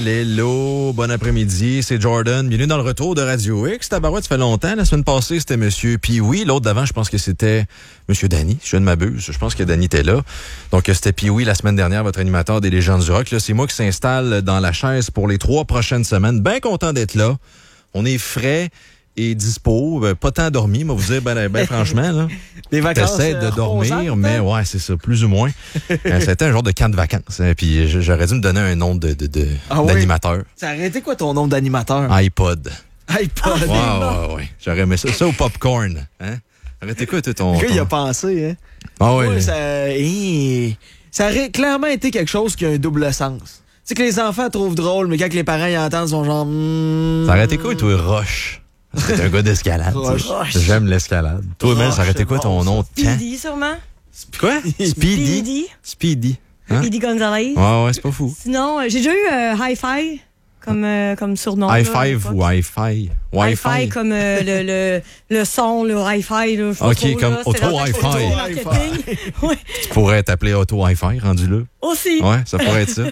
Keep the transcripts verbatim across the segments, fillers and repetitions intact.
Michel, hello, bon après-midi, c'est Jordan. Bienvenue dans le retour de Radio X. Tabarouette, ça fait longtemps. La semaine passée, c'était Monsieur Pee-Wee. L'autre d'avant, je pense que c'était Monsieur Danny, si je ne m'abuse. Je pense que Danny était là. Donc, c'était Pee-Wee la semaine dernière, votre animateur des légendes du rock. Là, c'est moi qui s'installe dans la chaise pour les trois prochaines semaines. Bien content d'être là. On est frais et dispo. Ben, pas tant dormi, moi, vous dire, ben, ben franchement, là. Des vacances. T'essaies de dormir, mais ouais, c'est ça, plus ou moins. euh, c'était un genre de camp de vacances. Hein, puis j'aurais dû me donner un nom de, de, de, ah d'animateur. Oui. Ça aurait été quoi ton nom d'animateur? iPod. iPod. Ouais, ouais, ouais. J'aurais aimé ça. Ça au popcorn. Hein? Ça aurait été quoi, toi, ton. Le gars, ton... il a pensé, hein? Ah ouais. Moi, ça, hey, ça aurait clairement été quelque chose qui a un double sens. Tu sais que les enfants trouvent drôle, mais quand les parents y entendent, ils sont genre. Mm, ça aurait été quoi, toi, Roche? Parce que t'es un gars d'escalade. Roche. J'aime l'escalade. Toi, Mel, ça aurait été quoi ton bon, nom? Speedy, sûrement. Quoi? Speedy? Speedy. Speedy. Hein? Speedy Gonzalez. Ouais, ouais, c'est pas fou. Sinon, euh, j'ai déjà eu euh, Hi-Fi comme, euh, comme surnom. High five ou Wi-Fi? Wi-Fi. Hi-Fi comme euh, le, le, le son, le Hi-Fi. Là, OK, trop, comme là, auto Hi-Fi. Ouais. Tu pourrais t'appeler auto Hi-Fi, rendu là. Aussi. Ouais, ça pourrait être ça.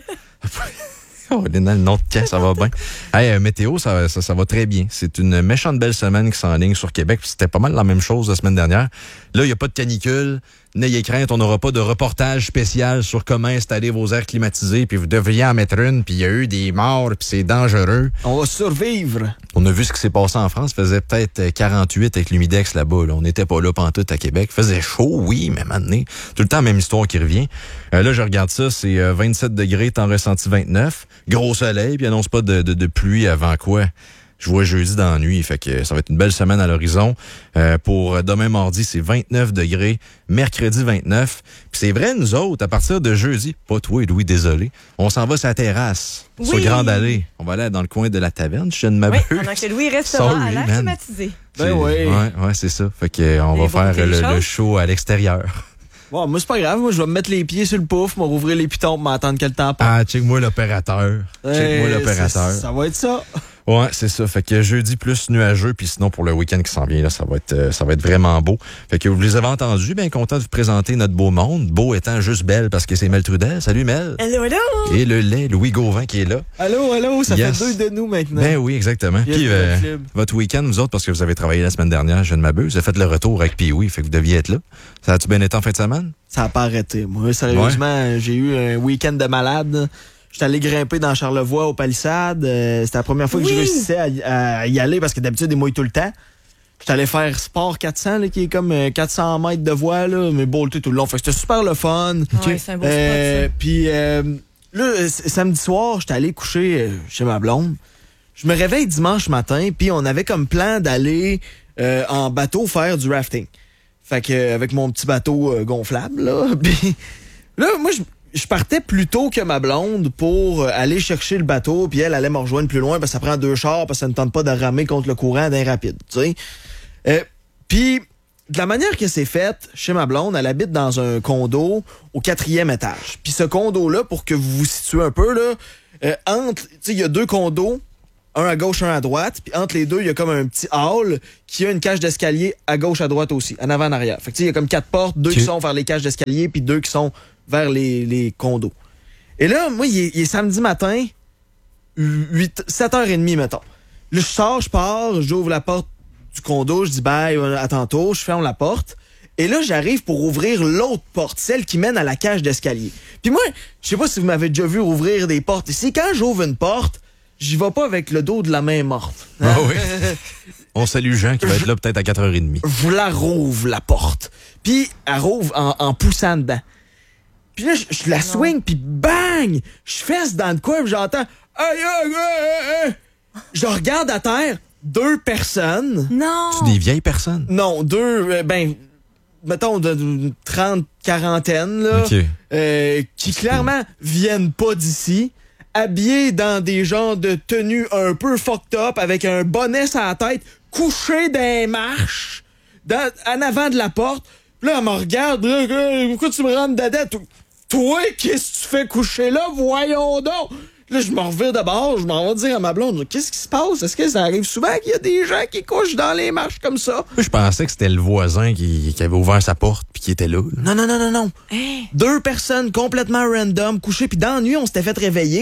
Oh, le nom de camp, ça va bien. Hey, euh, météo, ça, ça, ça va très bien. C'est une méchante belle semaine qui s'enligne sur Québec. Puis c'était pas mal la même chose la semaine dernière. Là, il n'y a pas de canicule. N'ayez crainte, on n'aura pas de reportage spécial sur comment installer vos airs climatisés. Puis vous devriez en mettre une. Puis il y a eu des morts. Puis c'est dangereux. On va survivre. On a vu ce qui s'est passé en France. Il faisait peut-être quarante-huit avec l'humidex là-bas. Là. On n'était pas là pantoute à Québec. Il faisait chaud, oui, mais maintenant, tout le temps, même histoire qui revient. Euh, là, je regarde ça, c'est euh, vingt-sept degrés, temps ressenti vingt-neuf. Gros soleil, puis annonce pas de, de, de pluie avant quoi? Je vois jeudi dans la nuit, fait que ça va être une belle semaine à l'horizon. Euh, pour demain mardi, c'est vingt-neuf degrés, mercredi vingt-neuf. Puis c'est vrai, nous autres, à partir de jeudi, pas toi, Louis, désolé, on s'en va sur la terrasse, oui. Sur Grande Allée. On va aller dans le coin de la taverne, je ne m'abuse. Oui, pendant que Louis restera à l'air climatisé. Ben oui. Ouais, ouais, c'est ça. Fait que on va faire le, le show à l'extérieur. Bon, moi, c'est pas grave. Moi, je vais me mettre les pieds sur le pouf, me rouvrir les pitons pour m'attendre que le temps passe. Ah, check-moi l'opérateur. Check-moi l'opérateur. Ça va être ça. Ouais, c'est ça. Fait que jeudi plus nuageux, puis sinon pour le week-end qui s'en vient, là, ça va être euh, ça va être vraiment beau. Fait que vous les avez entendus, bien content de vous présenter notre beau monde. Beau étant juste belle parce que c'est Mel Trudel. Salut Mel. Hello, hello. Et le lait, Louis Gauvin qui est là. Allô, allô, ça yes. fait deux de nous maintenant. Ben oui, exactement. Puis euh, votre week-end, vous autres, parce que vous avez travaillé la semaine dernière, je ne m'abuse, vous avez fait le retour avec Pee-Wee, fait que vous deviez être là. Ça a-tu bien été en fin de semaine? Ça n'a pas arrêté. Moi, sérieusement, ouais. J'ai eu un week-end de malade. J'étais allé grimper dans Charlevoix aux Palissades. Euh, c'était la première fois que oui. je réussissais à, à y aller parce que d'habitude, il mouille tout le temps. J'étais allé faire Sport quatre cents, là, qui est comme quatre cents mètres de voie, là, mais bolté tout le long. Fait que c'était super le fun. Okay. Ouais, c'est un beau euh, spot, ça. Puis euh, là, samedi soir, j'étais allé coucher chez ma blonde. Je me réveille dimanche matin, puis on avait comme plan d'aller euh, en bateau faire du rafting. Fait que euh, avec mon petit bateau euh, gonflable, là. Puis là, moi, je... Je partais plus tôt que ma blonde pour aller chercher le bateau, puis elle allait me rejoindre plus loin parce que ça prend deux chars parce que ça ne tente pas de ramer contre le courant d'un rapide, tu sais. Euh, puis, de la manière que c'est fait, chez ma blonde, elle habite dans un condo au quatrième étage. Puis ce condo-là, pour que vous vous situez un peu, là, euh, entre, tu sais, il y a deux condos, un à gauche, un à droite, puis entre les deux, il y a comme un petit hall qui a une cage d'escalier à gauche, à droite aussi, en avant, en arrière. Fait que tu sais, il y a comme quatre portes, deux okay. qui sont vers les cages d'escalier, puis deux qui sont vers les, les condos. Et là, moi, il est, il est samedi matin, sept heures trente, mettons. Là, je sors, je pars, j'ouvre la porte du condo, je dis bye, à tantôt, je ferme la porte. Et là, j'arrive pour ouvrir l'autre porte, celle qui mène à la cage d'escalier. Puis moi, je sais pas si vous m'avez déjà vu ouvrir des portes ici. Quand j'ouvre une porte, j'y vais pas avec le dos de la main morte. Hein? Ah oui. On salue Jean qui va être là peut-être à quatre heures trente. Je la rouvre, la porte. Puis elle rouvre en, en poussant dedans. Puis là, je, je la swing, puis bang! Je fesse dans le coin, puis j'entends « Aïe, aïe, aïe, aïe! » Je regarde à terre, deux personnes. Non! C'est des vieilles personnes? Non, deux, euh, ben, mettons, de, de trente, quarantaine, là, okay. euh, qui clairement viennent pas d'ici, habillés dans des genres de tenues un peu fucked up, avec un bonnet sur la tête, couchés dans les marches, dans, en avant de la porte. Puis là, elle me regarde, là, pourquoi tu me rends dedans? Toi, qu'est-ce que tu fais coucher là? Voyons donc! Là, je me revire de bord, je m'en vais dire à ma blonde, qu'est-ce qui se passe? Est-ce que ça arrive souvent qu'il y a des gens qui couchent dans les marches comme ça? Je pensais que c'était le voisin qui, qui avait ouvert sa porte puis qui était là. là. Non, non, non, non, non. Hey. Deux personnes complètement random couchées, puis dans la nuit, on s'était fait réveiller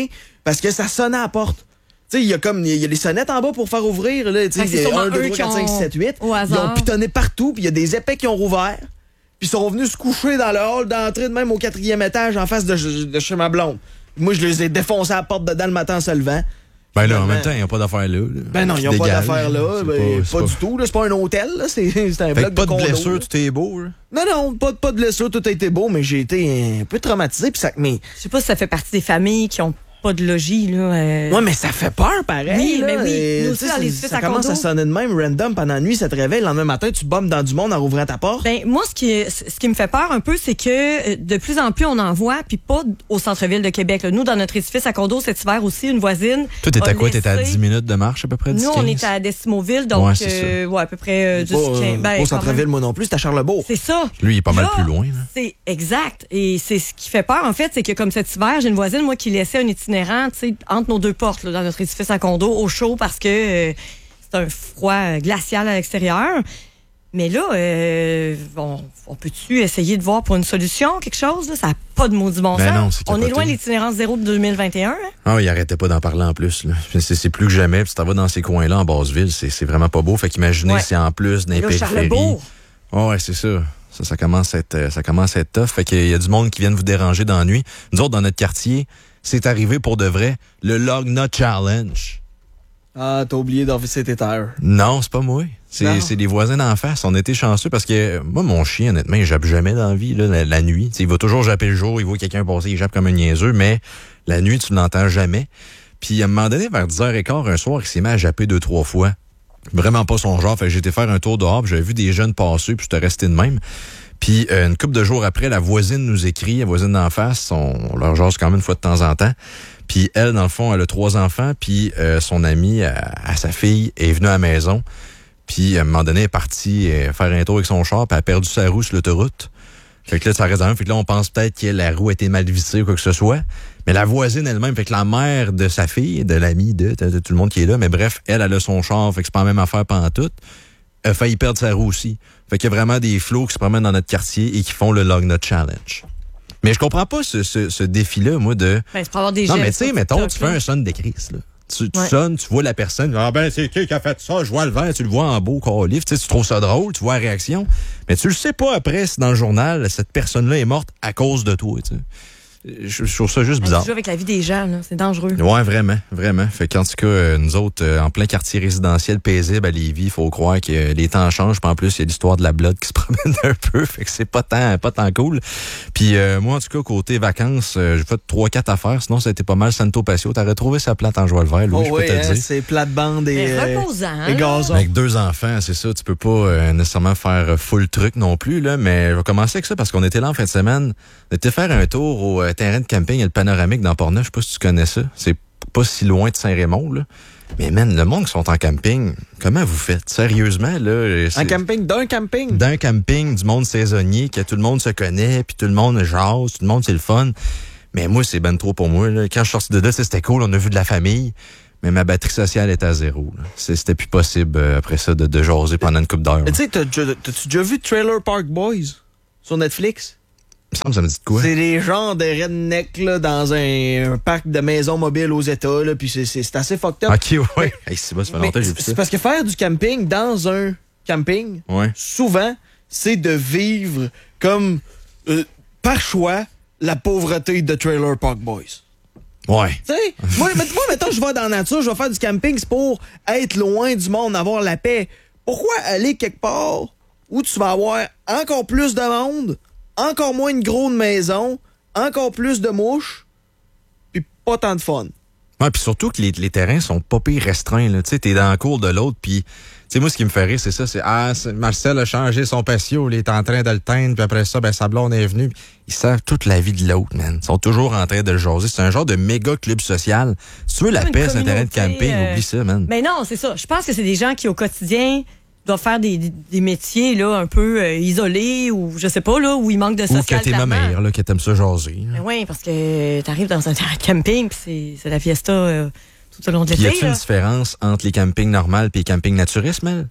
parce que ça sonnait à la porte. Tu sais, il y a comme, il y a les sonnettes en bas pour faire ouvrir, là. Tu sais, il y a un, deux, trois, quatre, cinq, six, sept, huit. Au Ils ont pitonné partout, puis il y a des épais qui ont rouvert. Puis ils sont venus se coucher dans le hall d'entrée de même au quatrième étage en face de, de chez ma blonde. Moi, je les ai défoncés à la porte dedans le matin en se levant. Ben là, en même temps, ils n'ont pas d'affaires là, là. Ben non, ils n'ont pas d'affaires là. Ben, pas, pas du tout. Là. C'est pas un hôtel. Là. C'est, c'est un fait bloc pas de condo. Pas de blessure, tout est beau. Là. Non, non, pas, pas de blessure, tout a été beau, mais j'ai été un peu traumatisé. Pis ça, mais... Je sais pas si ça fait partie des familles qui ont pas de logis, là. Euh... Ouais, mais ça fait peur, pareil. Oui, là. mais oui. Et, Nous aussi, dans les ça commence à sonner de même, random, pendant la nuit, ça te réveille. Le lendemain matin, tu bombes dans du monde en rouvrant ta porte. Ben, moi, ce qui, ce qui me fait peur un peu, c'est que de plus en plus, on en voit, puis pas au centre-ville de Québec. Là. Nous, dans notre édifice à condo cet hiver aussi, une voisine. Toi, t'es à quoi? Laissé... T'es à dix minutes de marche, à peu près? dix, Nous, quinze? on est à Decimoville, donc, ouais, euh, ouais, à peu près euh, dix, pas, quinze. Euh, ben, pas au centre-ville, moi non plus, c'est à Charlebourg. C'est ça. Lui, il est pas mal là, plus loin. Là. C'est exact. Et c'est ce qui fait peur, en fait, c'est que comme cet hiver, j'ai une voisine, moi, qui laissait un itinérant, tu sais, entre nos deux portes, là, dans notre édifice à condo, au chaud, parce que euh, c'est un froid glacial à l'extérieur. Mais là, euh, on, on peut-tu essayer de voir pour une solution, quelque chose? Là? Ça n'a pas de maudit bon ben sens. non, c'est on capoté. est loin de l'itinérance zéro de deux mille vingt et un. Hein? Ah, il arrêtait pas d'en parler en plus. Là. C'est, c'est plus que jamais. Puis tu t'en vas dans ces coins-là, en Basse-Ville, c'est, c'est vraiment pas beau. Fait qu'imaginez ouais. si en plus, dans les là, périphéries... Oh, ouais, c'est ça. Ça, ça commence à être, ça commence à être tough. Fait qu'il y a du monde qui vient vous déranger dans la nuit. Nous autres, dans notre quartier, c'est arrivé pour de vrai, le Log Nut Challenge. Ah, t'as oublié d'enlever tes terres. Non, c'est pas moi. C'est, c'est des voisins d'en face. On était chanceux parce que moi, mon chien, honnêtement, il jappe jamais dans la vie, là, la, la nuit. T'sais, il va toujours japper le jour, il voit quelqu'un passer, il jappe comme un niaiseux, mais la nuit, tu l'entends jamais. Puis à un moment donné, vers dix heures quinze, un soir, il s'est mis à japper deux, trois fois. Vraiment pas son genre. Fait que j'ai été faire un tour dehors, puis j'avais vu des jeunes passer, puis j'étais resté de même. Puis euh, une couple de jours après, la voisine nous écrit, la voisine d'en face, on, on leur jase quand même une fois de temps en temps. Puis elle, dans le fond, elle a trois enfants, puis euh, son amie, à, à sa fille, est venue à la maison. Puis à un moment donné, elle est partie euh, faire un tour avec son char, puis elle a perdu sa roue sur l'autoroute. Fait que là, ça reste dans Fait que là, on pense peut-être que la roue a été mal vissée ou quoi que ce soit. Mais la voisine elle-même, fait que la mère de sa fille, de l'amie de, de, de tout le monde qui est là, mais bref, elle, elle a son char, fait que c'est pas la même affaire pantoute. Elle a failli perdre sa roue aussi. Fait qu'il y a vraiment des flots qui se promènent dans notre quartier et qui font le Log Nut Challenge. Mais je comprends pas ce, ce, ce défi-là, moi, de... Ben, c'est pour avoir des non, gestes, mais tu sais, mettons, TikTok, tu fais un son de crise, là. Tu, tu ouais. sonnes, tu vois la personne, ah ben c'est qui qui a fait ça, je vois le vent, tu le vois en beau calife, tu sais, tu trouves ça drôle, tu vois la réaction, mais tu le sais pas après si dans le journal, cette personne-là est morte à cause de toi, tu sais. Je, je trouve ça juste bizarre. Tu joues avec la vie des gens, là. C'est dangereux. Ouais, vraiment, vraiment. Fait qu'en tout cas, euh, nous autres, euh, en plein quartier résidentiel paisible à Lévis, il faut croire que euh, les temps changent. Puis en plus, il y a l'histoire de la blood qui se promène un peu. Fait que c'est pas tant, pas tant cool. Puis euh, moi, en tout cas, côté vacances, euh, j'ai fait trois quatre affaires. Sinon, ça a été pas mal Santo Patio. T'aurais trouvé sa plate en joie le vert, Louis, oh je oui, peux te hein, dire. c'est plate-bande et, euh, reposant, et gazon. Avec deux enfants, c'est ça. Tu peux pas euh, nécessairement faire full truc non plus, là. Mais je vais commencer avec ça parce qu'on était là en fin de semaine. On était faire un tour au euh, terrain de camping, le panoramique dans Portneuf. Je sais pas si tu connais ça. C'est pas si loin de Saint-Raymond, là. Mais man, le monde qui sont en camping, comment vous faites? Sérieusement, là? Un camping, d'un camping? D'un camping, du monde saisonnier, que tout le monde se connaît, puis tout le monde jase, tout le monde c'est le fun. Mais moi, c'est ben trop pour moi, là. Quand je suis sorti de là, c'était cool, on a vu de la famille. Mais ma batterie sociale était à zéro. Là. C'était plus possible euh, après ça de, de jaser pendant une couple d'heures. Tu sais, t'as-tu déjà vu Trailer Park Boys sur Netflix? Il me semble que ça me dit de quoi? C'est des genres de rednecks là, dans un, un parc de maisons mobiles aux États, là, puis c'est, c'est, c'est assez fucked up. Ok, ouais. Hey, c'est bon, ça fait longtemps que j'ai vu ça. C'est parce que faire du camping dans un camping, ouais. souvent, c'est de vivre comme, euh, par choix, la pauvreté de Trailer Park Boys. Ouais. Tu sais, moi, moi, mettons, je vais dans la nature, je vais faire du camping, c'est pour être loin du monde, avoir la paix. Pourquoi aller quelque part où tu vas avoir encore plus de monde, encore moins de gros de maison, encore plus de mouches, puis pas tant de fun. Ouais, puis surtout que les, les terrains sont pas pire restreints, là. Tu sais, t'es dans le cours de l'autre, puis... Tu sais, moi, ce qui me fait rire, c'est ça, c'est « Ah, Marcel a changé son patio, il est en train de le teindre, puis après ça, ben, sa blonde est venue. » Ils savent toute la vie de l'autre, man. Ils sont toujours en train de le jaser. C'est un genre de méga club social. Si tu veux la paix sur un terrain de camping, euh... oublie ça, man. Mais non, c'est ça. Je pense que c'est des gens qui, au quotidien, doivent faire des, des, des métiers, là, un peu euh, isolés, ou je sais pas, là, où il manque de social. Ou que t'es ma mère, là, que t'aimes ça jaser. Ben oui, parce que t'arrives dans un terrain de camping, puis c'est, c'est la fiesta... Euh, tout au long de l'été. Y a-t-il une différence entre les campings normales et les campings naturistes, Mel?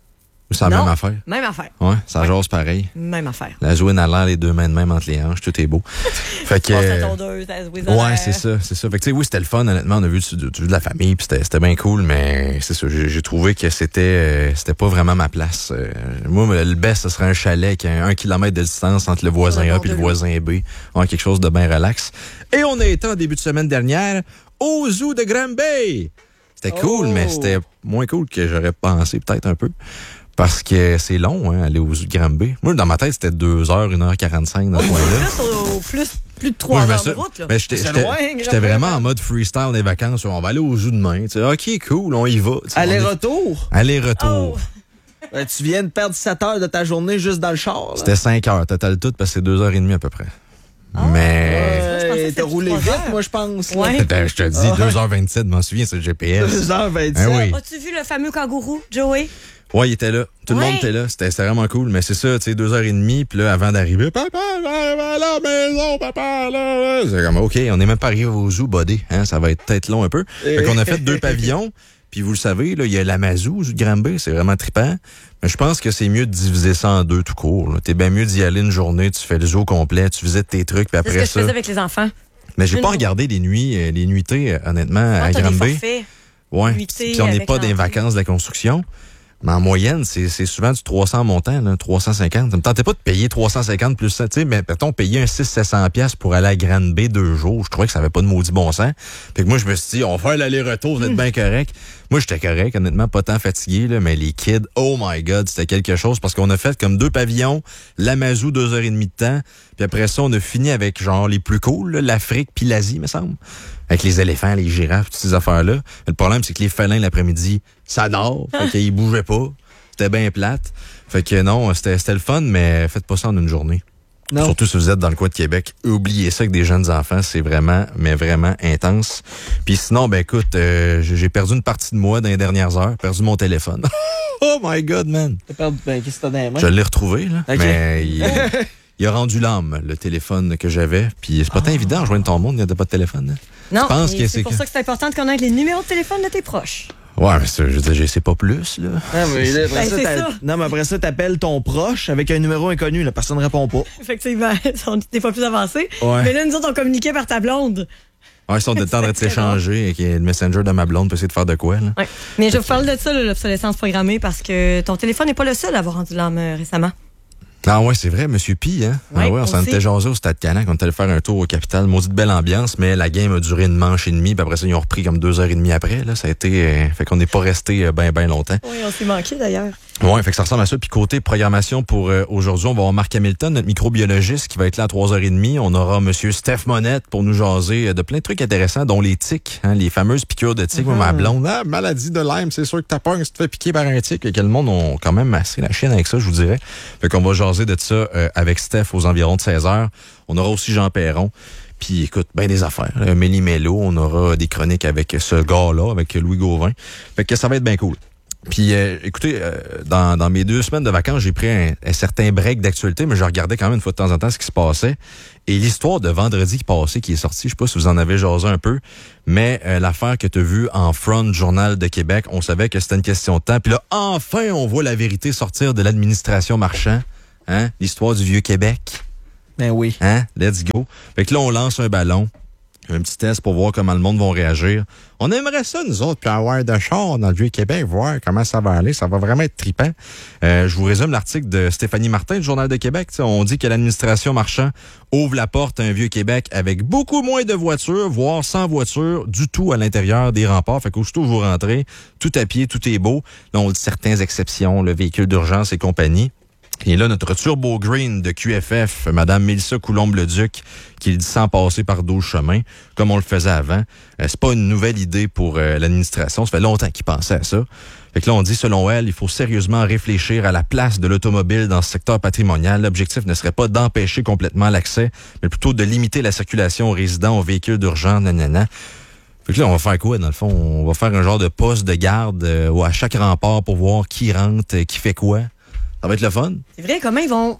C'est la Non, même affaire. Même affaire. Ouais, ça ouais. jase pareil. Même affaire. La jouine à l'air, les deux mains de même entre les hanches, tout est beau. Fait que. euh, tondeuse, ouais, c'est ça, c'est ça. Fait que, tu sais, oui, c'était le fun, honnêtement. On a vu du, du, du de la famille, puis c'était, c'était bien cool, mais c'est ça. J'ai, j'ai trouvé que c'était, euh, c'était pas vraiment ma place. Euh, moi, le best, ce serait un chalet avec un, un kilomètre de distance entre le voisin A et le voisin B. Ouais, quelque chose de bien relax. Et on a été en début de semaine dernière au zoo de Granby. C'était oh. cool, mais c'était moins cool que j'aurais pensé, peut-être un peu. Parce que c'est long, hein, aller aux zoo de Granby. Moi, dans ma tête, c'était deux heures, une heure quarante-cinq dans ce coin-là. Au plus, plus de trois heures de route, là. Mais j'étais, j'étais, loin, j'étais vraiment en mode freestyle des vacances. On va aller au zoo demain. Tu sais, OK, cool, on y va. Aller-retour? Aller-retour. Oh. Ben, tu viens de perdre sept heures de ta journée juste dans le char. Là. C'était cinq heures, total tout, parce que c'est deux heures et demie à peu près. Oh, mais. Ouais, t'as roulé vite, heures. Moi, je pense. Ouais. Ben, je te dis, deux heures vingt-sept, m'en souviens, c'est le G P S. deux heures vingt-sept. Hein, oui. As-tu vu le fameux kangourou, Joey? Ouais, il était là. Tout ouais. le monde était là. C'était, c'était vraiment cool. Mais c'est ça, tu sais, deux heures et demie. Puis là, avant d'arriver, papa, à la maison, papa, là. C'est comme, OK, on n'est même pas arrivé au zoo, buddy. Hein, ça va être peut-être long un peu. Fait qu'on a fait deux pavillons. Puis vous le savez, là, il y a l'Amazou, du Granby. C'est vraiment trippant. Mais je pense que c'est mieux de diviser ça en deux tout court. Là. T'es bien mieux d'y aller une journée. Tu fais le zoo complet. Tu visites tes trucs. Puis après c'est ce que ça. je faisais avec les enfants. Mais j'ai une... pas regardé les nuits, les nuitées, honnêtement, non, à Granby. Ouais. Puis on n'est pas dans les vacances de la construction. Mais en moyenne, c'est, c'est souvent du trois cents montant, là, trois cent cinquante. Ça me tentait pas de payer trois cent cinquante plus ça, tu sais, mais peut-on payer un six cents à sept cents piastres pour aller à Granby deux jours. Je trouvais que ça avait pas de maudit bon sens. Fait que moi, je me suis dit, on va faire l'aller-retour, vous êtes bien correct. Moi, j'étais correct, honnêtement, pas tant fatigué, là, mais les kids, oh my God, c'était quelque chose parce qu'on a fait comme deux pavillons, l'Amazou, deux heures et demie de temps. Puis après ça, on a fini avec genre les plus cool, là, l'Afrique puis l'Asie, me semble. Avec les éléphants, les girafes, toutes ces affaires-là. Mais le problème, c'est que les félins, l'après-midi, ça dort. Fait qu'ils bougeaient pas. C'était bien plate. Fait que non, c'était, c'était le fun, mais faites pas ça en une journée. Non. Surtout si vous êtes dans le coin de Québec. Oubliez ça avec des jeunes enfants. C'est vraiment, mais vraiment intense. Puis sinon, ben écoute, euh, j'ai perdu une partie de moi dans les dernières heures. Perdu mon téléphone. Oh my God, man. T'as perdu, ben, qu'est-ce que t'as dans les mains? Je l'ai retrouvé, là. Okay. Mais il, il a rendu l'âme, le téléphone que j'avais. Puis c'est pas tant oh. évident de joindre ton monde, il n'y a pas de téléphone. Là. Non, je pense que c'est, c'est pour que... ça que c'est important de connaître les numéros de téléphone de tes proches. Ouais, mais ça, je veux dire, c'est pas plus, là. Ah, mais là, après ben, ça, c'est ça. Non, mais après ça, t'appelles ton proche avec un numéro inconnu, la personne ne répond pas. Effectivement, on est des fois plus avancés. Ouais. Mais là, nous autres, on communiquait par ta blonde. Ouais, ils sont de temps de s'échanger avec le messenger de ma blonde pour essayer de faire de quoi, là. Ouais. Mais je vous parle de ça, là, l'obsolescence programmée, parce que ton téléphone n'est pas le seul à avoir rendu l'âme euh, récemment. Ah ouais, c'est vrai, Monsieur Pi, hein? Ouais, ah ouais, on s'en était jasé au Stade Canac, on était allé faire un tour au Capitole. Maudite belle ambiance, mais la game a duré une manche et demie, puis après ça, ils ont repris comme deux heures et demie après, là. Ça a été, euh, fait qu'on n'est pas resté euh, ben, ben longtemps. Oui, on s'est manqué d'ailleurs. Ouais, fait que ça ressemble à ça. Puis côté programmation pour euh, aujourd'hui, on va avoir Marc Hamilton, notre microbiologiste, qui va être là à trois heures trente. On aura Monsieur Steph Monette pour nous jaser de plein de trucs intéressants, dont les tiques, hein, les fameuses piqûres de tiques. Mm-hmm. Moi, ma blonde, ah, maladie de Lyme, c'est sûr que t'as peur que tu te fais piquer par un tique. Et que le monde ont quand même massé la chienne avec ça, je vous dirais. Fait qu'on va jaser de ça euh, avec Steph aux environs de seize heures. On aura aussi Jean Perron. Puis écoute, ben des affaires. Là, Mélie Mello, on aura des chroniques avec ce gars-là, avec Louis Gauvin. Fait que ça va être bien cool. Puis, euh, écoutez, euh, dans, dans mes deux semaines de vacances, j'ai pris un, un certain break d'actualité, mais je regardais quand même une fois de temps en temps ce qui se passait. Et l'histoire de vendredi qui passait, qui est sortie, je sais pas si vous en avez jasé un peu, mais euh, l'affaire que tu as vue en front Journal de Québec, on savait que c'était une question de temps. Puis là, enfin, on voit la vérité sortir de l'administration Marchand. Hein? L'histoire du Vieux-Québec. Ben oui. Hein? Let's go. Fait que là, on lance un ballon. Un petit test pour voir comment le monde va réagir. On aimerait ça, nous autres, puis avoir de char dans le Vieux-Québec, voir comment ça va aller. Ça va vraiment être trippant. Euh, je vous résume l'article de Stéphanie Martin, du Journal de Québec. T'sais, on dit que l'administration Marchand ouvre la porte à un Vieux-Québec avec beaucoup moins de voitures, voire sans voitures du tout à l'intérieur des remparts. Fait qu'aussitôt vous rentrez, tout à pied, tout est beau. Là, on dit certaines exceptions, le véhicule d'urgence et compagnie. Et là, notre Turbo Green de Q F F, Mme Mélissa Coulombe-Leduc, qui le dit sans passer par douze chemins, comme on le faisait avant. Euh, c'est pas une nouvelle idée pour euh, l'administration. Ça fait longtemps qu'ils pensaient à ça. Fait que là, on dit, selon elle, il faut sérieusement réfléchir à la place de l'automobile dans ce secteur patrimonial. L'objectif ne serait pas d'empêcher complètement l'accès, mais plutôt de limiter la circulation aux résidents, aux véhicules d'urgence, nanana. Fait que là, on va faire quoi, dans le fond? On va faire un genre de poste de garde euh, à chaque rempart pour voir qui rentre, euh, qui fait quoi. Ça va être le fun. C'est vrai, comment ils vont...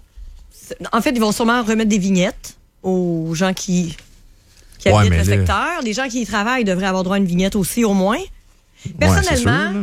En fait, ils vont sûrement remettre des vignettes aux gens qui, qui habitent ouais, le là... secteur. Les gens qui y travaillent devraient avoir droit à une vignette aussi, au moins. Personnellement, ouais, sûr, mais...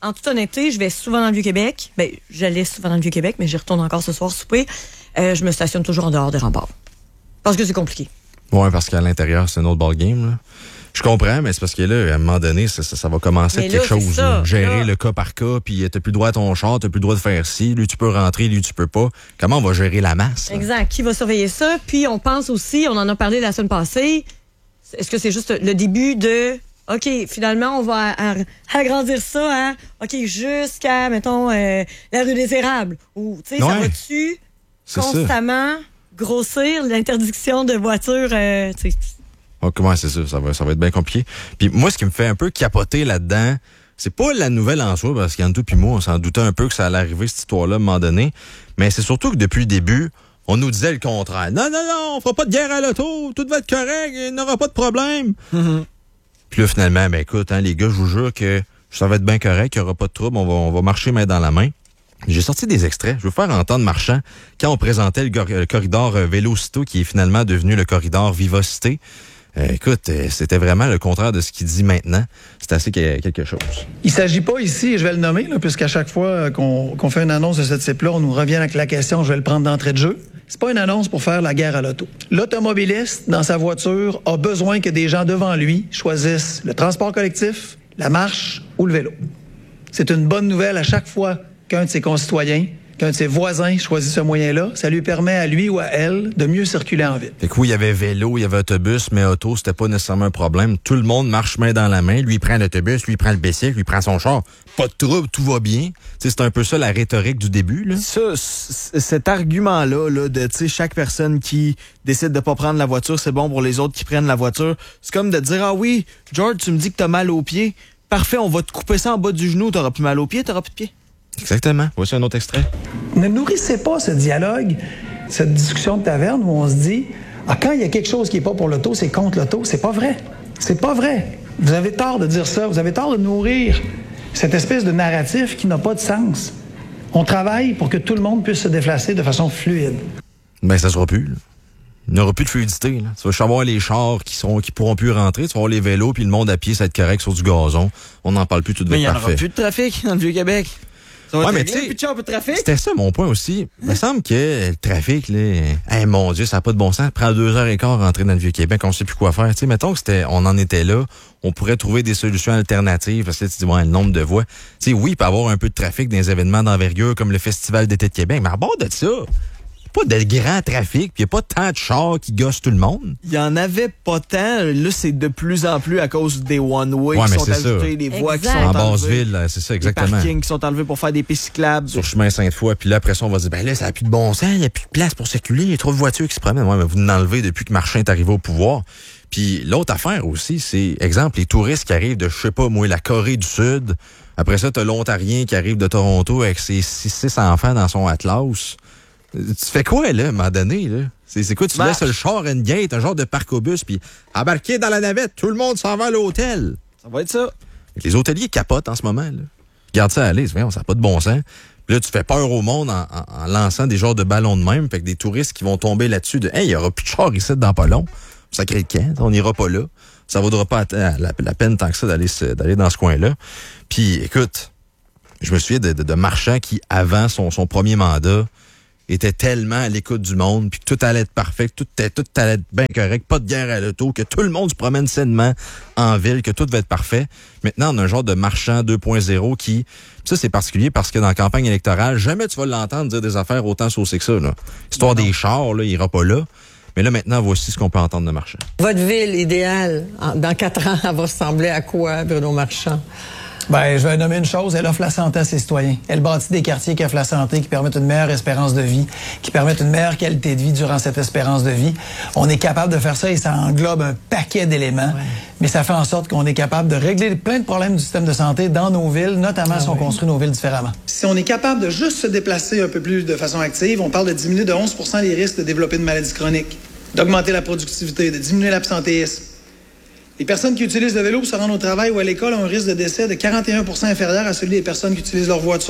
en toute honnêteté, je vais souvent dans le Vieux-Québec. Ben, j'allais souvent dans le Vieux-Québec, mais j'y retourne encore ce soir souper. Euh, je me stationne toujours en dehors des remparts. Parce que c'est compliqué. Oui, parce qu'à l'intérieur, c'est un autre ballgame, là. Je comprends, mais c'est parce que là, à un moment donné, ça, ça, ça va commencer à être quelque chose. Ça, là. Gérer là. le cas par cas, puis t'as plus le droit à ton char, t'as plus le droit de faire ci, lui tu peux rentrer, lui tu peux pas. Comment on va gérer la masse? Là? Exact. Qui va surveiller ça? Puis on pense aussi, on en a parlé la semaine passée, est-ce que c'est juste le début de OK, finalement, on va a- a- agrandir ça à OK, jusqu'à, mettons, euh, la rue des Érables. Ou, tu sais, Ouais. ça va-tu C'est constamment grossir l'interdiction de voitures? Euh, tu sais, Oh, comment c'est ça? Ça va, ça va être bien compliqué. Puis moi, ce qui me fait un peu capoter là-dedans, c'est pas la nouvelle en soi, parce qu'Anto puis moi, on s'en doutait un peu que ça allait arriver, cette histoire-là, à un moment donné. Mais c'est surtout que depuis le début, on nous disait le contraire. Non, non, non, on fera pas de guerre à l'auto, tout va être correct, il n'y aura pas de problème. Mm-hmm. Puis là, finalement, ben écoute, hein, les gars, je vous jure que ça va être bien correct, il n'y aura pas de trouble, on va, on va marcher main dans la main. J'ai sorti des extraits. Je veux faire entendre Marchand quand on présentait le, gor- le corridor euh, Vélocito, qui est finalement devenu le corridor Vivocité. Euh, écoute, euh, c'était vraiment le contraire de ce qu'il dit maintenant. C'est assez que- quelque chose. Il ne s'agit pas ici, et je vais le nommer, là, puisqu'à chaque fois qu'on qu'on fait une annonce de ce type-là, on nous revient avec la question, je vais le prendre d'entrée de jeu. C'est pas une annonce pour faire la guerre à l'auto. L'automobiliste, dans sa voiture, a besoin que des gens devant lui choisissent le transport collectif, la marche ou le vélo. C'est une bonne nouvelle à chaque fois qu'un de ses concitoyens, qu'un de ses voisins choisit ce moyen-là. Ça lui permet à lui ou à elle de mieux circuler en ville. Fait que oui, il y avait vélo, il y avait autobus, mais auto, c'était pas nécessairement un problème. Tout le monde marche main dans la main. Lui, il prend l'autobus, lui, il prend le bicycle, lui, il prend son char. Pas de trouble, tout va bien. Tu sais, c'est un peu ça la rhétorique du début, là. Ça, c- cet argument-là, là, de, tu sais, chaque personne qui décide de pas prendre la voiture, c'est bon pour les autres qui prennent la voiture. C'est comme de dire, ah oui, George, tu me dis que t'as mal aux pieds. Parfait, on va te couper ça en bas du genou, t'auras plus mal aux pieds, t'auras plus de pieds. Exactement. Voici un autre extrait. Ne nourrissez pas ce dialogue, cette discussion de taverne où on se dit ah, quand il y a quelque chose qui n'est pas pour l'auto, c'est contre l'auto. C'est pas vrai. C'est pas vrai. Vous avez tort de dire ça. Vous avez tort de nourrir cette espèce de narratif qui n'a pas de sens. On travaille pour que tout le monde puisse se déplacer de façon fluide. Ben, ça sera plus, là. Il n'y aura plus de fluidité, là. Tu vas juste avoir les chars qui sont, qui pourront plus rentrer. Tu vas avoir les vélos, puis le monde à pied, ça va être correct sur du gazon. On n'en parle plus, tout va Mais il être y en aura parfait. plus de trafic dans le Vieux-Québec. Ça va Ouais, être mais bien, tu sais, plus de chars, plus de trafic. C'était ça mon point aussi. Il me semble que le trafic, là, hey, mon Dieu, ça n'a pas de bon sens. Prend deux heures et quart à rentrer dans le Vieux-Québec, on ne sait plus quoi faire. Tu sais, mettons que c'était, on en était là, on pourrait trouver des solutions alternatives parce que tu dis, ouais, le nombre de voies. Tu sais, oui, il peut y avoir un peu de trafic dans des événements d'envergure comme le Festival d'été de Québec, mais à bord de ça, pas de grand trafic, puis il n'y a pas tant de chars qui gossent tout le monde. Il y en avait pas tant. Là, c'est de plus en plus à cause des one-way Ouais, qui mais sont c'est ça. ajoutés, des voies qui Exact. sont En enlevées, basse-ville, là, c'est ça, des exactement. parkings qui sont enlevés pour faire des pistes cyclables. Sur chemin Sainte-Foy, puis là, après ça, on va se dire, ben là, ça n'a plus de bon sens, il n'y a plus de place pour circuler, il y a trop de voitures qui se promènent. Ouais, mais vous l'enlevez depuis que Marchand est arrivé au pouvoir. Puis l'autre affaire aussi, c'est, exemple, les touristes qui arrivent de, je sais pas, moi, la Corée du Sud. Après ça, t'as l'Ontarien qui arrive de Toronto avec ses six, six enfants dans son Atlas. Tu fais quoi, là, à un moment donné, là? C'est, c'est quoi, tu Marche. laisses le char and gate, un genre de parc-au-bus, puis embarqué dans la navette, tout le monde s'en va à l'hôtel. Ça va être ça. Les hôteliers capotent en ce moment, là. Regarde ça aller, ça n'a pas de bon sens. Puis là, tu fais peur au monde en, en- en lançant des genres de ballons de même, fait que des touristes qui vont tomber là-dessus de « Hey, il n'y aura plus de char ici dans pas long. » Ça crée de camp, on n'ira pas là. Ça vaudra pas la, la- la peine tant que ça d'aller, se- d'aller dans ce coin-là. Puis, écoute, je me souviens de, de, de Marchand qui, avant son, son premier mandat, était tellement à l'écoute du monde, puis que tout allait être parfait, que tout, était- tout allait être bien correct, pas de guerre à l'auto, que tout le monde se promène sainement en ville, que tout va être parfait. Maintenant, on a un genre de Marchand deux point zéro qui... Ça, c'est particulier parce que dans la campagne électorale, jamais tu vas l'entendre dire des affaires autant saucées que ça. Là. Histoire des chars, là, il ira pas là. Mais là, maintenant, voici ce qu'on peut entendre de Marchand. Votre ville idéale, en- dans quatre ans, elle va ressembler à quoi, Bruno Marchand? Ben, je vais nommer une chose, elle offre la santé à ses citoyens. Elle bâtit des quartiers qui offrent la santé, qui permettent une meilleure espérance de vie, qui permettent une meilleure qualité de vie durant cette espérance de vie. On est capable de faire ça et ça englobe un paquet d'éléments, ouais. Mais ça fait en sorte qu'on est capable de régler plein de problèmes du système de santé dans nos villes, notamment ah, si on oui. construit nos villes différemment. Si on est capable de juste se déplacer un peu plus de façon active, on parle de diminuer de onze pour cent les risques de développer une maladie chronique, d'augmenter la productivité, de diminuer l'absentéisme. Les personnes qui utilisent le vélo pour se rendre au travail ou à l'école ont un risque de décès de quarante et un pour cent inférieur à celui des personnes qui utilisent leur voiture.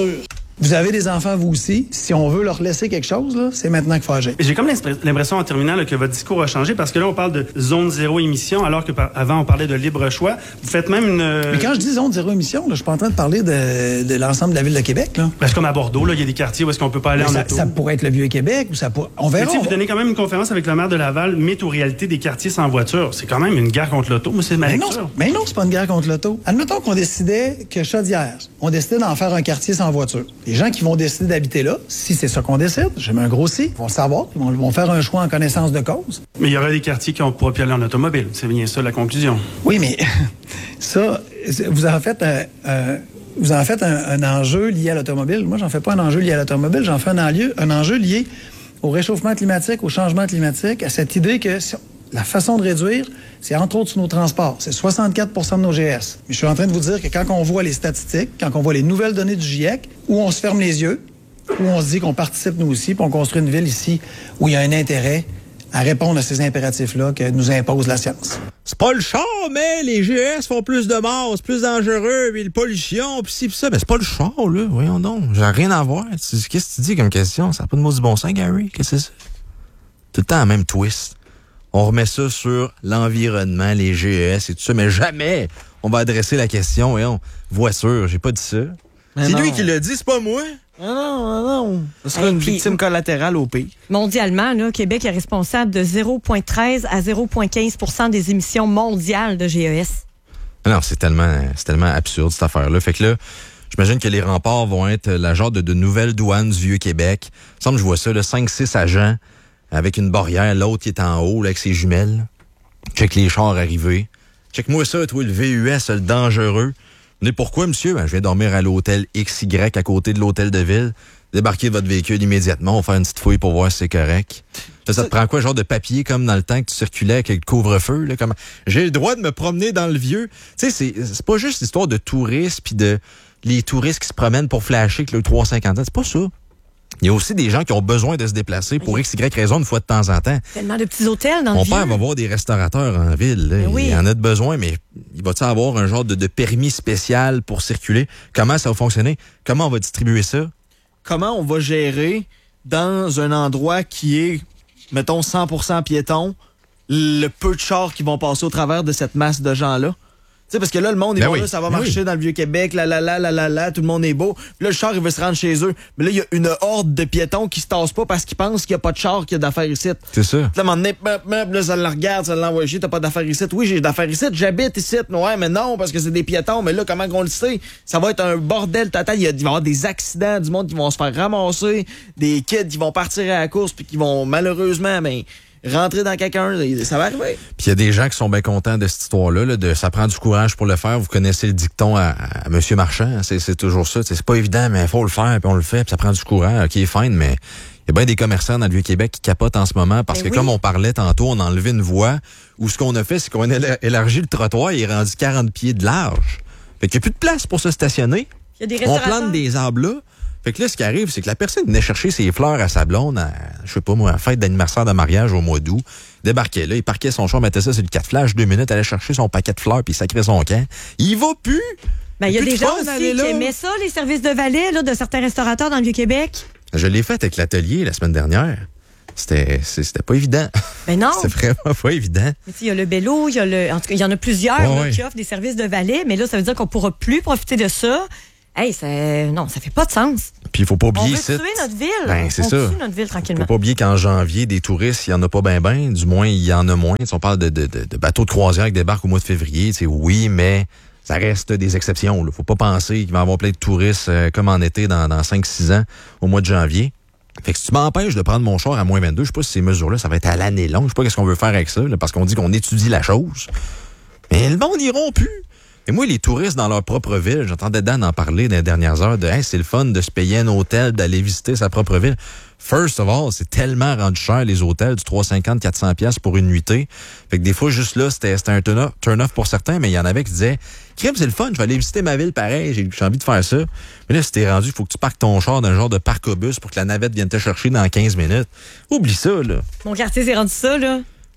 Vous avez des enfants, vous aussi. Si on veut leur laisser quelque chose, là, c'est maintenant qu'il faut agir. J'ai comme l'impression en terminant là, que votre discours a changé parce que là, on parle de zone zéro émission alors que par- avant on parlait de libre choix. Vous faites même une... Mais quand je dis zone zéro émission, là, je suis pas en train de parler de, de l'ensemble de la ville de Québec. Là. Parce que comme à Bordeaux, là, il y a des quartiers où est-ce qu'on peut pas aller Mais en ça, auto. ça pourrait être le Vieux-Québec ou ça pourrait... On Mais verra. tu sais, on vous va- donnez quand même une conférence avec le maire de Laval, mythe ou réalité des quartiers sans voiture. C'est quand même une guerre contre l'auto. Moi, c'est ma Mais non, lecture. c'est- mais non, c'est pas une guerre contre l'auto. Admettons qu'on décidait que Chaudière, on décidait d'en faire un quartier sans voiture. Les gens qui vont décider d'habiter là, si c'est ça qu'on décide, j'ai mis un gros si, ils vont le savoir, ils vont, vont faire un choix en connaissance de cause. Mais il y aurait des quartiers qui ne pourra plus aller en automobile. C'est bien ça la conclusion. Oui, mais ça, c'est- vous en faites un, un- vous en faites un, un enjeu lié à l'automobile. Moi, j'en fais pas un enjeu lié à l'automobile, j'en fais un enjeu, un enjeu lié au réchauffement climatique, au changement climatique, à cette idée que si on- la façon de réduire, c'est entre autres sur nos transports. C'est soixante-quatre pour cent de nos G S. Mais je suis en train de vous dire que quand on voit les statistiques, quand on voit les nouvelles données du GIEC, où on se ferme les yeux, où on se dit qu'on participe nous aussi, puis on construit une ville ici où il y a un intérêt à répondre à ces impératifs-là que nous impose la science. C'est pas le char, mais les G S font plus de morts, c'est plus dangereux, puis la pollution, puis ci, puis ça. Ben, c'est pas le char, là. Voyons donc. J'ai rien à voir. Qu'est-ce que tu dis comme question? Ça n'a pas de mot du bon sens, Gary? Qu'est-ce que c'est ça? Tout le temps la même twist. On remet ça sur l'environnement, les G S et tout ça, mais jamais on va adresser la question, voyons, voiture, j'ai pas dit ça. Mais C'est non. lui qui l'a dit, c'est pas moi. Ah non, ah non. Ce sera Hey, une puis- victime collatérale au pire. Mondialement, là, Québec est responsable de zéro virgule treize à zéro virgule quinze pour cent des émissions mondiales de G E S. Non, c'est tellement, c'est tellement absurde, cette affaire-là. Fait que là, j'imagine que les remparts vont être la genre de, de nouvelles douanes du Vieux-Québec. Il me semble que je vois ça, là, cinq six agents avec une barrière, l'autre qui est en haut, là, avec ses jumelles. Check les chars arriver. Check-moi ça, toi, le V U S, le dangereux. Vous savez pourquoi, monsieur? Ben, je viens dormir à l'hôtel X Y à côté de l'hôtel de ville. Débarquez votre véhicule immédiatement, on va faire une petite fouille pour voir si c'est correct. Ça, ça te prend quoi, genre de papier, comme dans le temps que tu circulais avec le couvre-feu, là, comme j'ai le droit de me promener dans le vieux. Tu sais, c'est, c'est pas juste l'histoire de touristes puis de les touristes qui se promènent pour flasher avec le trois cent cinquante. C'est pas ça. Il y a aussi des gens qui ont besoin de se déplacer pour X Y raison une fois de temps en temps. Tellement de petits hôtels dans Mon le père vieux. va voir des restaurateurs en ville. Là. Mais oui. Il en a de besoin, mais il va-tu avoir un genre de, de permis spécial pour circuler? Comment ça va fonctionner? Comment on va distribuer ça? Comment on va gérer dans un endroit qui est, mettons, cent pour cent piéton, le peu de chars qui vont passer au travers de cette masse de gens-là? Tu sais, parce que là, le monde, ils Ben vont oui. là, ça va Ben marcher oui. dans le Vieux-Québec, là, là, là, là, là, là, tout le monde est beau. Puis là, le char, il veut se rendre chez eux. Mais là, il y a une horde de piétons qui se tassent pas parce qu'ils pensent qu'il n'y a pas de char, qu'il y a d'affaires ici. C'est ça. Puis là, à un moment donné, pop, pop, là, ça le regarde, ça l'envoie chier, t'as pas d'affaires ici. Oui, j'ai d'affaires ici, j'habite ici. Ouais, mais non, parce que c'est des piétons. Mais là, comment qu'on le sait? Ça va être un bordel total. Il, y a, il va y avoir des accidents, du monde qui vont se faire ramasser, des kids qui vont partir à la course puis qui vont malheureusement, ben, rentrer dans quelqu'un. Ça va arriver. Puis il y a des gens qui sont bien contents de cette histoire-là, là, de ça prend du courage pour le faire. Vous connaissez le dicton à, à M. Marchand, hein, c'est, c'est toujours ça. C'est pas évident, mais il faut le faire, puis on le fait, puis ça prend du courage. OK, fine, mais il y a bien des commerçants dans le Vieux-Québec qui capotent en ce moment parce Ben que oui. comme on parlait tantôt, on a enlevé une voie où ce qu'on a fait, c'est qu'on a éla- élargi le trottoir et il est rendu quarante pieds de large. Fait qu'il n'y a plus de place pour se stationner. Il y a des On restaurateurs. plante des arbres là. Fait que là, ce qui arrive, c'est que la personne venait chercher ses fleurs à sa blonde à, je sais pas moi, à la fête d'anniversaire de mariage au mois d'août. Débarquait là, il parquait son char, mettait ça sur le quatre flash, deux minutes, allait chercher son paquet de fleurs puis il sacrait son camp. Il va plus! Ben, il y a Plus des de gens fun aussi d'aller qui là. aimaient ça, les services de valet là, de certains restaurateurs dans le Vieux-Québec. Je l'ai fait avec l'atelier la semaine dernière. C'était, c'est- c'était pas évident. Ben non. C'est vraiment pas évident. Mais tu sais, il y a le Bello, il y a le. En tout cas, il y en a plusieurs Ouais, là, ouais. qui offrent des services de valet, mais là, ça veut dire qu'on pourra plus profiter de ça. Hey, ça, non, ça fait pas de sens. Puis il faut pas On oublier veut ici. tuer notre ville. Ben, c'est on ça. tue notre ville tranquillement. Faut pas oublier qu'en janvier, des touristes, il y en a pas ben ben. Du moins, il y en a moins. Si on parle de, de, de, de bateaux de croisière qui débarquent au mois de février, c'est oui, mais ça reste des exceptions. Là. Faut pas penser qu'il va y avoir plein de touristes euh, comme en été dans, dans cinq six ans au mois de janvier. Fait que si tu m'empêches de prendre mon char à moins vingt-deux, je sais pas si ces mesures-là, ça va être à l'année longue. Je sais pas qu'est-ce qu'on veut faire avec ça, là, parce qu'on dit qu'on étudie la chose. Mais le monde n'iront plus. Et moi, les touristes dans leur propre ville, j'entendais Dan en parler dans les dernières heures de hey, c'est le fun de se payer un hôtel, d'aller visiter sa propre ville. First of all, c'est tellement rendu cher les hôtels, du trois cent cinquante à quatre cents piastres pour une nuitée. Fait que des fois, juste là, c'était, c'était un turn-off, turn-off pour certains, mais il y en avait qui disaient crème, c'est le fun, je vais aller visiter ma ville pareil, j'ai, j'ai envie de faire ça. Mais là, si t'es rendu, il faut que tu parques ton char d'un genre de parc-au-bus pour que la navette vienne te chercher dans quinze minutes. Oublie ça, là. Mon quartier s'est rendu ça, là.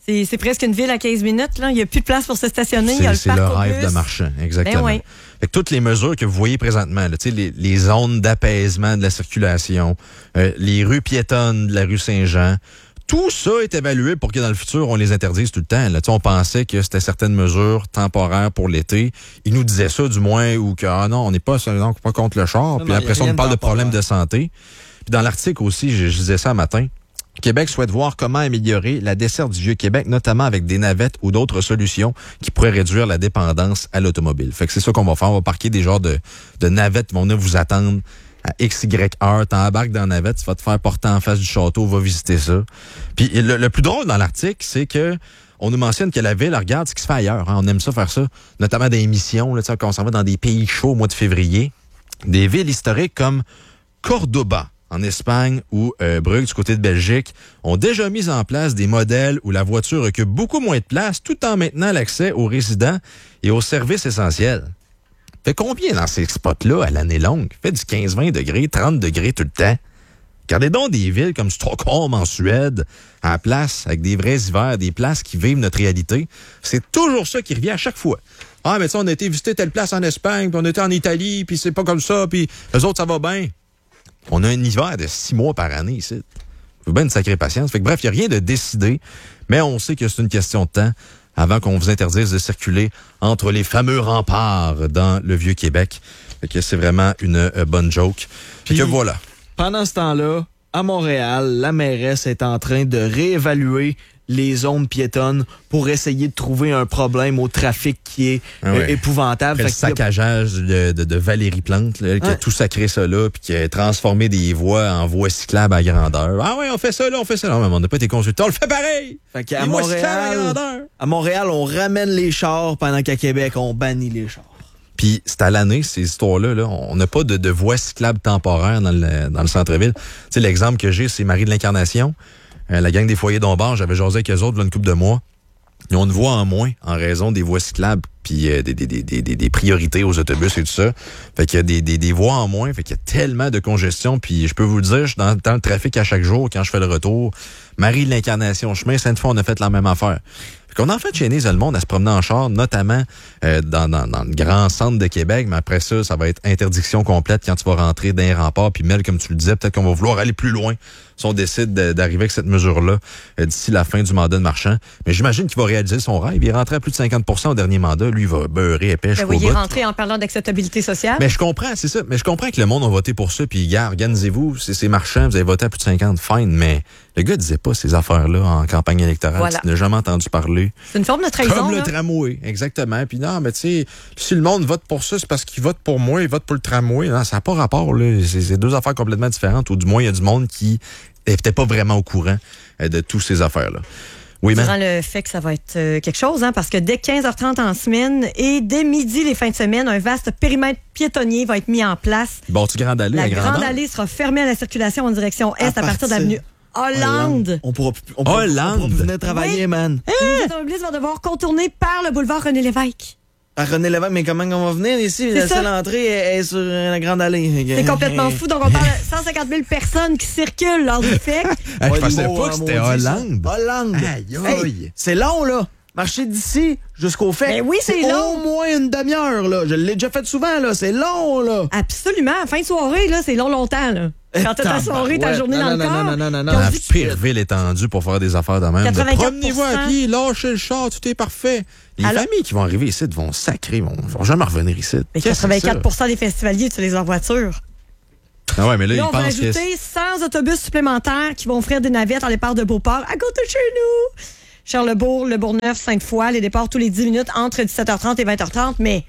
C'est, c'est presque une ville à quinze minutes. Là. Il n'y a plus de place pour se stationner. Il y a le C'est parc le au rêve bus. de marchand, exactement. Ben oui. Fait que toutes les mesures que vous voyez présentement, là, les, les zones d'apaisement de la circulation, euh, les rues piétonnes de la rue Saint-Jean, tout ça est évalué pour que dans le futur, on les interdise tout le temps. Là. On pensait que c'était certaines mesures temporaires pour l'été. Ils nous disaient ça, du moins, ou que ah non, on n'est pas, non, pas contre le char. Non, Puis non, après y a ça, on rien nous parle de de problèmes temporaire. de santé. Puis dans l'article aussi, je, je disais ça un matin, Québec souhaite voir comment améliorer la desserte du Vieux-Québec, notamment avec des navettes ou d'autres solutions qui pourraient réduire la dépendance à l'automobile. Fait que c'est ça qu'on va faire. On va parquer des genres de, de navettes qui vont venir vous attendre à X Y heure. T'embarques dans la navette, tu vas te faire porter en face du château, va visiter ça. Puis le, le plus drôle dans l'article, c'est que on nous mentionne que la ville regarde ce qui se fait ailleurs. Hein. On aime ça faire ça, notamment des émissions, là, quand on s'en va dans des pays chauds au mois de février. Des villes historiques comme Cordoba, en Espagne, ou euh, Brugge, du côté de Belgique, ont déjà mis en place des modèles où la voiture occupe beaucoup moins de place tout en maintenant l'accès aux résidents et aux services essentiels. Fait combien dans ces spots-là à l'année longue? Fait du quinze vingt degrés, trente degrés tout le temps. Regardez donc des villes comme Stockholm en Suède, à la place, avec des vrais hivers, des places qui vivent notre réalité. C'est toujours ça qui revient à chaque fois. Ah, mais tu sais, on a été visiter telle place en Espagne, puis on était en Italie, puis c'est pas comme ça, puis eux autres, ça va bien. On a un hiver de six mois par année ici. Faut bien une sacrée patience. Fait que bref, il n'y a rien de décidé, mais on sait que c'est une question de temps avant qu'on vous interdise de circuler entre les fameux remparts dans le Vieux-Québec. Fait que c'est vraiment une euh, bonne joke. Puis que voilà. Pendant ce temps-là, à Montréal, la mairesse est en train de réévaluer les zones piétonnes pour essayer de trouver un problème au trafic qui est Ah ouais. euh, épouvantable. Après le Fait qu'il y a- saccageage de, de, de Valérie Plante, là, elle qui a Ouais. tout sacré ça là, puis qui a transformé des voies en voies cyclables à grandeur. Ah ouais, on fait ça là, on fait ça là. Non, mais on n'a pas été consultés, on le fait pareil! Fait qu'à Les voies cyclables à Montréal, grandeur. à Montréal, on ramène les chars pendant qu'à Québec, on bannit les chars. Puis c'est à l'année, ces histoires-là. Là, on n'a pas de, de voies cyclables temporaires dans le, dans le centre-ville. Tu sais, l'exemple que j'ai, c'est Marie de l'Incarnation. Euh, la gang des foyers d'Ombard, j'avais jasé avec eux autres là, une couple de mois. Ils ont une voie en moins en raison des voies cyclables puis euh, des, des, des, des, des priorités aux autobus et tout ça. Fait qu'il y a des, des, des voies en moins, fait qu'il y a tellement de congestion. Puis je peux vous le dire, je suis dans, dans le trafic à chaque jour quand je fais le retour. Marie de l'Incarnation, chemin Sainte-Foy, on a fait la même affaire. Fait qu'on a en fait chaîné le monde à se promener en char, notamment euh, dans, dans, dans le grand centre de Québec. Mais après ça, ça va être interdiction complète quand tu vas rentrer dans un rempart. Puis Mel, comme tu le disais, peut-être qu'on va vouloir aller plus loin si on décide de, d'arriver avec cette mesure-là euh, d'ici la fin du mandat de Marchand. Mais j'imagine qu'il va réaliser son rêve. Il est rentré à plus de cinquante pour cent au dernier mandat. Lui, il va beurrer épais Ben jusqu'au oui, il est bout. rentré en parlant d'acceptabilité sociale. Mais je comprends, c'est ça. Mais je comprends que le monde a voté pour ça. Puis, gars, organisez-vous, c'est, c'est marchand, vous avez voté à plus de cinquante, fine. Mais le gars disait pas ces affaires-là en campagne électorale. Voilà. Tu n'as jamais entendu parler. C'est une forme de trahison. Comme le là. tramway, exactement. Puis non, mais tu sais, si le monde vote pour ça, c'est parce qu'il vote pour moi, il vote pour le tramway. Non, ça n'a pas rapport, là. C'est, c'est deux affaires complètement différentes. Ou du moins, il y a du monde qui n'est peut-être pas vraiment au courant euh, de toutes ces affaires-là. Oui, Durant man. le fait que ça va être euh, quelque chose, hein, parce que dès quinze heures trente en semaine et dès midi les fins de semaine, un vaste périmètre piétonnier va être mis en place. Bon, tu grande allée La à grande grandeur. allée sera fermée à la circulation en direction est à, partir partir- de l'avenue Hollande. On pourra plus, on pourra, Hollande. on pourra plus venir travailler, Oui. man. Les automobilistes vont devoir contourner par le boulevard René-Lévesque. À René Lévesque, mais comment on va venir ici? C'est La ça. seule entrée est, est sur la grande allée. C'est complètement fou. Donc, on parle de cent cinquante mille personnes qui circulent lors du fait. Hey, Ouais, je pensais le mot, pas que hein, c'était maudit, ça. Hollande. Hollande. Aïe, Hey, aïe. c'est long, là. Marcher d'ici jusqu'au fait. Ben oui, c'est long. Au moins une demi-heure, là. Je l'ai déjà fait souvent, là. C'est long, là. Absolument. Fin de soirée, là, c'est long, longtemps. Là. Quand t'as ta soirée, ta Tabarouette. journée Non, dans le non, corps. non, non, non, non, Puis on La dit que- pire ville étendue pour faire des affaires de même. De quatre-vingt-quatre pour cent. promenez-vous à pied, lâchez le char, tout est parfait. Les Alors- familles qui vont arriver ici vont sacrer, vont, vont jamais revenir ici. Mais Qu'est-ce que c'est quatre-vingt-quatre pour cent des festivaliers utilisent leur voiture. ça? Ah ouais, mais là, Là, ils on va pensent que... ajouter cent autobus supplémentaires qui vont offrir des navettes en départ de Beauport à côté de chez nous. Charlesbourg, Le Bourgneuf, Sainte-Foy, les départs tous les dix minutes entre dix-sept heures trente et vingt heures trente. Mais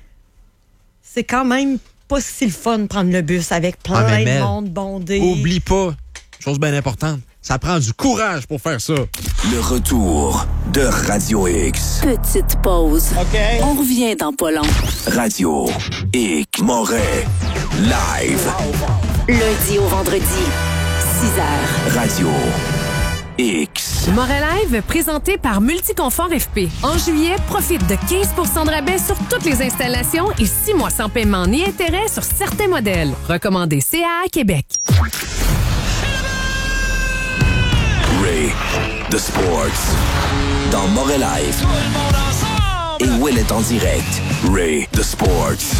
c'est quand même pas si le fun de prendre le bus avec plein Ah, mais de Mel, monde bondé. Oublie pas, chose bien importante, ça prend du courage pour faire ça. Le retour de Radio X. Petite pause. OK. On revient dans pas long. Radio X. Moret. Live. Lundi au vendredi, six heures. Radio X. Moret Live, présenté par Multiconfort F P. En juillet, profite de quinze pour cent de rabais sur toutes les installations et six mois sans paiement ni intérêt sur certains modèles. Recommandé C A A Québec. Ray de Sports. Dans Moret Live. Et Will est en direct. Ray de Sports.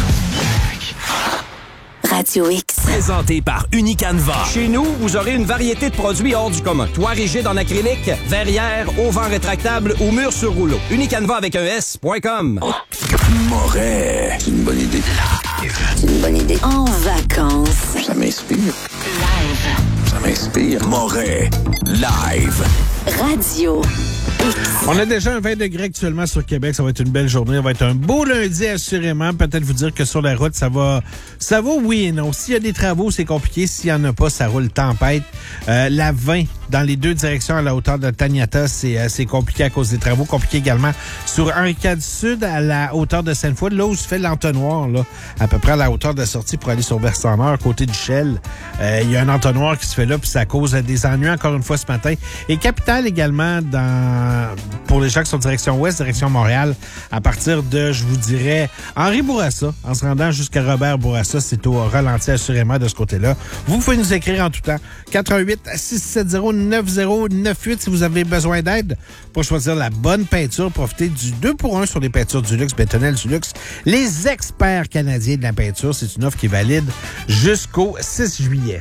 Radio X. Présenté par Unicanva. Chez nous, vous aurez une variété de produits hors du commun. Toit rigide en acrylique, verrière, auvent rétractable ou mur sur rouleau. Unicanva avec un S point com. Moret. C'est une bonne idée. C'est une bonne idée. En vacances. Ça m'inspire. Live. Ça m'inspire. Moret. Live. Radio X. On a déjà un vingt degrés actuellement sur Québec. Ça va être une belle journée. Ça va être un beau lundi, assurément. Peut-être vous dire que sur la route, ça va, ça va oui et non. S'il y a des travaux, c'est compliqué. S'il n'y en a pas, ça roule tempête. Euh, la vingt, dans les deux directions à la hauteur de Taniata, c'est, euh, c'est compliqué à cause des travaux. Compliqué également sur Henri quatre Sud, à la hauteur de Sainte-Foy, là où se fait l'entonnoir, là, à peu près à la hauteur de la sortie pour aller sur Versant-Nord, côté du Shell. Euh, il y a un entonnoir qui se fait là, puis ça cause des ennuis encore une fois ce matin. Et Capitale également, dans pour les gens qui sont direction ouest, direction Montréal, à partir de, je vous dirais, Henri Bourassa, en se rendant jusqu'à Robert Bourassa, c'est au ralenti assurément de ce côté-là. Vous pouvez nous écrire en tout temps. quatre un huit, six sept zéro, neuf zéro neuf huit si vous avez besoin d'aide pour choisir la bonne peinture. Profitez du deux pour un sur les peintures du luxe, Bétonnel du luxe. Les experts canadiens de la peinture, c'est une offre qui est valide jusqu'au six juillet.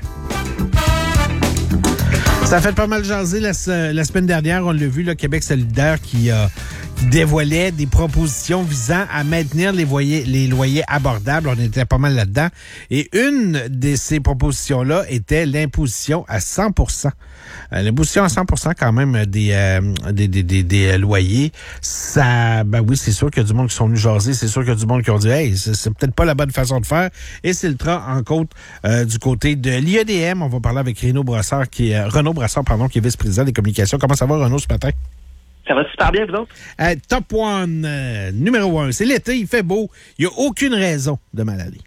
Ça a fait pas mal jaser la, la semaine dernière. On l'a vu, le Québec solidaire qui, euh, qui dévoilait des propositions visant à maintenir les, voyers, les loyers abordables. On était pas mal là-dedans. Et une de ces propositions-là était l'imposition à cent pour cent. Euh, l'imposition à cent pour cent quand même des, euh, des, des, des, des loyers. Ça, ben oui, c'est sûr qu'il y a du monde qui sont venus jaser. C'est sûr qu'il y a du monde qui ont dit « Hey, c'est, c'est peut-être pas la bonne façon de faire. » Et c'est le cas, en côte, euh, du côté de l'I E D M. On va parler avec Renaud Brassard, qui est, euh, Renaud Brassard, pardon, qui est vice-président des communications. Comment ça va, Renaud, ce matin? Ça va super bien, vous autres? Euh, top one, euh, numéro un. C'est l'été, il fait beau. Il n'y a aucune raison de mal aller.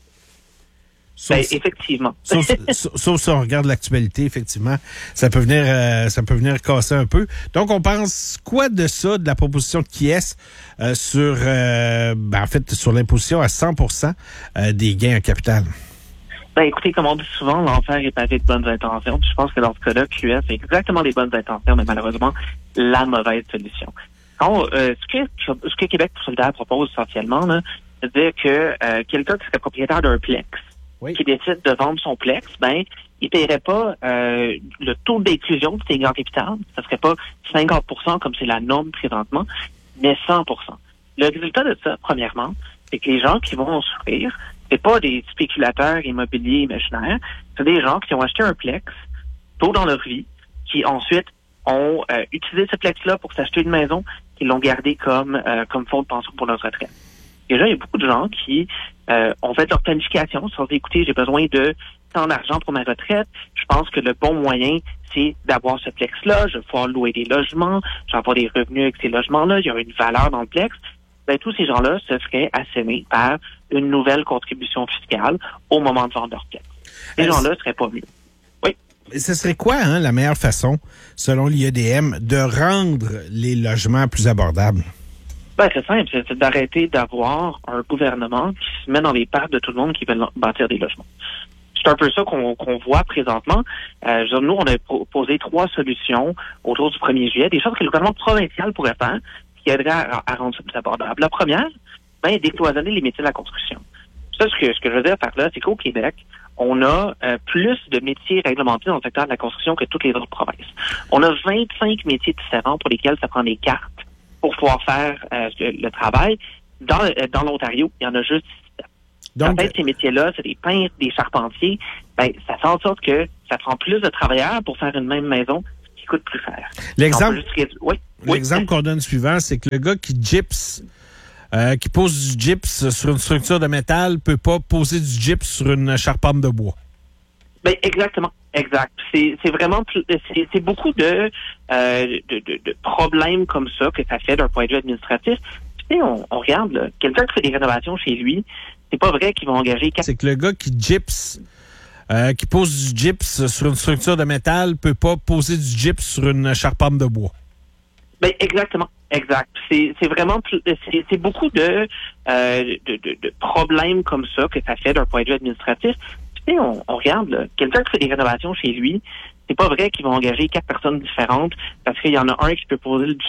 Sauf, ben, effectivement. Sauf, sauf, sauf si on regarde l'actualité, effectivement, ça peut venir euh, ça peut venir casser un peu. Donc, on pense quoi de ça, de la proposition de Q S euh, sur, euh, ben, en fait, sur l'imposition à cent pour cent euh, des gains en capital? Ben, écoutez, comme on dit souvent, l'enfer est pavé de bonnes intentions. Puis je pense que dans ce cas-là, Q S a exactement les bonnes intentions, mais malheureusement, la mauvaise solution. Donc, euh, ce que ce que Québec solidaire propose essentiellement, là, c'est de dire que euh, quelqu'un qui serait propriétaire d'un plex, oui, qui décide de vendre son plex, ben, il paierait pas euh, le taux d'inclusion de ses gains en capital. Ça serait pas cinquante pour cent comme c'est la norme présentement, mais cent pour cent. Le résultat de ça, premièrement, c'est que les gens qui vont en souffrir, c'est pas des spéculateurs immobiliers imaginaires, c'est des gens qui ont acheté un plex tôt dans leur vie, qui ensuite ont euh, utilisé ce plex-là pour s'acheter une maison, qui l'ont gardé comme euh, comme fonds de pension pour leur retraite. Déjà, il y a beaucoup de gens qui euh, ont fait leur planification, se sont dit, écoutez, j'ai besoin de tant d'argent pour ma retraite. Je pense que le bon moyen, c'est d'avoir ce plex-là. Je vais pouvoir louer des logements. Je vais avoir des revenus avec ces logements-là. Il y aura une valeur dans le plex. Ben, tous ces gens-là se seraient assénés par une nouvelle contribution fiscale au moment de vendre leur plex. Ces gens-là ne seraient pas mieux. Oui. Ce serait quoi, hein, la meilleure façon, selon l'I E D M, de rendre les logements plus abordables? Ben, c'est simple, c'est, c'est d'arrêter d'avoir un gouvernement qui se met dans les pattes de tout le monde qui veut bâtir des logements. C'est un peu ça qu'on, qu'on voit présentement. Euh, je veux dire, nous, on a proposé trois solutions autour du premier juillet, des choses que le gouvernement provincial pourrait faire, qui aideraient à, à rendre ça plus abordable. La première, ben, décloisonner les métiers de la construction. Ça, ce que, ce que je veux dire par là, c'est qu'au Québec, on a euh, plus de métiers réglementés dans le secteur de la construction que toutes les autres provinces. On a vingt-cinq métiers différents pour lesquels ça prend des cartes pour pouvoir faire euh, le travail. Dans, dans l'Ontario, il y en a juste sept. Donc, en fait, ces métiers-là, c'est des peintres, des charpentiers. Ben, ça fait en sorte que ça prend plus de travailleurs pour faire une même maison qui coûte plus cher. L'exemple, juste... oui, l'exemple oui. qu'on donne suivant, c'est que le gars qui gypse, euh, qui pose du gypse sur une structure de métal, peut pas poser du gypse sur une charpente de bois. Ben, exactement. Exact. C'est, c'est vraiment, c'est, c'est beaucoup de, euh, de, de, de problèmes comme ça que ça fait d'un point de vue administratif. Tu sais, on, on regarde, là, quelqu'un qui fait des rénovations chez lui, c'est pas vrai qu'il va engager quatre... C'est que le gars qui gypse, euh, qui pose du gypse sur une structure de métal, peut pas poser du gypse sur une charpente de bois. Ben, exactement. Exact. C'est, c'est vraiment, c'est, c'est beaucoup de, euh, de, de, de problèmes comme ça que ça fait d'un point de vue administratif. On, on regarde, là, quelqu'un qui fait des rénovations chez lui, c'est c'est pas vrai qu'ils vont engager quatre personnes différentes parce qu'il y en a un qui peut poser le